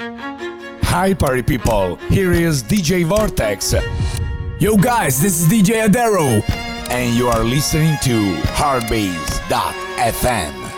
Hi party people, here is DJ Vortex. Yo guys, this is DJ Adero. And you are listening to Heartbeats.fm.